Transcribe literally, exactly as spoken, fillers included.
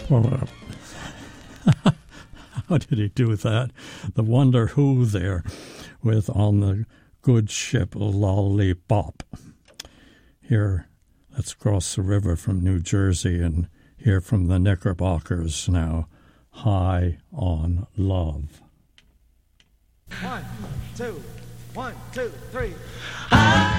Well, uh, how did he do that? The Wonder Who there with On the Good Ship Lollipop. Here, let's cross the river from New Jersey and hear from the Knickerbockers now, High on Love. One, two, one, two, three. High